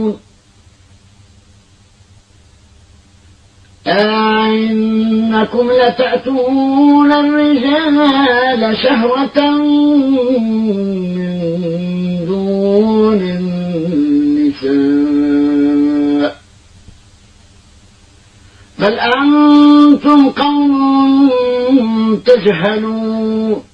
أئنكم لتأتون الرجال شهوة من دون النساء بل أنتم قوم تجهلون